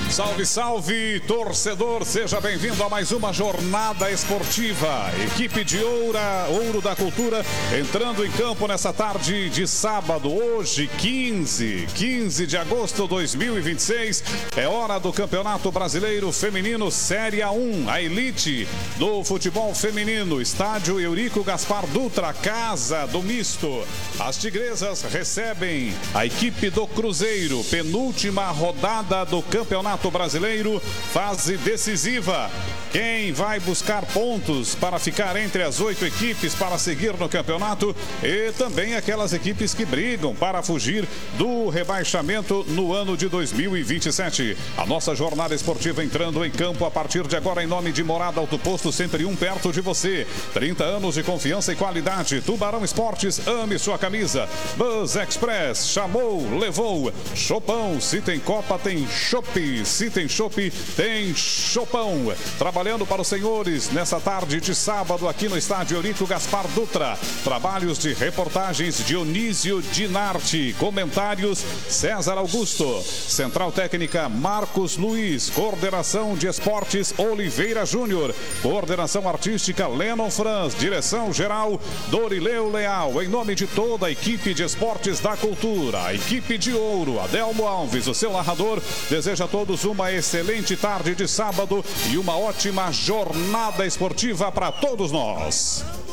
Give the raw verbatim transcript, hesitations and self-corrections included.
Salve, salve, torcedor, seja bem-vindo a mais uma jornada esportiva. Equipe de Oura, Ouro da Cultura, entrando em campo nessa tarde de sábado, hoje, quinze, quinze de agosto de dois mil e vinte e seis. É hora do Campeonato Brasileiro Feminino Série A um, a elite do futebol feminino. Estádio Eurico Gaspar Dutra, casa do misto. As tigresas recebem a equipe do Cruzeiro, penúltima rodada do Campeonato Brasileiro, fase decisiva. Quem vai buscar pontos para ficar entre as oito equipes para seguir no campeonato e também aquelas equipes que brigam para fugir do rebaixamento no ano de dois mil e vinte e sete. A nossa jornada esportiva entrando em campo a partir de agora em nome de Morada Auto Posto, sempre um perto de você. trinta anos de confiança e qualidade. Tubarão Esportes, ame sua camisa. Bus Express, chamou, levou. Chopão, se tem Copa tem Chopp, se tem Chopp tem Chopão. Trabalhando para os senhores nessa tarde de sábado aqui no estádio Eurico Gaspar Dutra. Trabalhos de reportagens Dionísio Dinarte. Comentários César Augusto. Central técnica Marcos Luiz. Coordenação de esportes Oliveira Júnior. Coordenação artística Lennon Franz. Direção geral Dorileu Leal. Em nome de toda a equipe de esportes da cultura, a equipe de Ouro, Adelmo Alves, o seu narrador, deseja a todos uma excelente tarde de sábado e uma ótima jornada esportiva para todos nós.